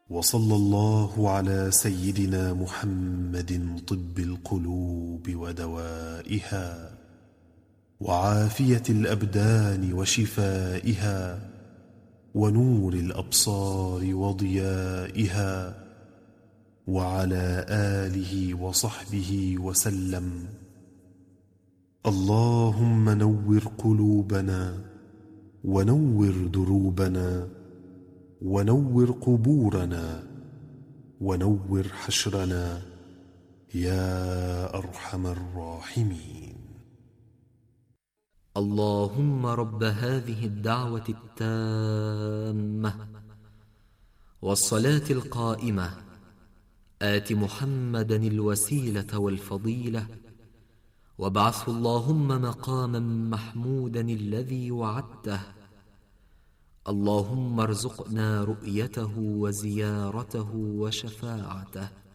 وصلى الله على سيدنا محمد طب القلوب ودوائها وعافية الأبدان وشفائها ونور الأبصار وضيائها، وعلى آله وصحبه وسلم. اللهم نور قلوبنا ونور دروبنا ونور قبورنا ونور حشرنا يا أرحم الراحمين. اللهم رب هذه الدعوة التامة والصلاة القائمة، آت محمدا الوسيلة والفضيلة، وابعثه اللهم مقاما محمودا الذي وعدته. اللهم ارزقنا رؤيته وزيارته وشفاعته.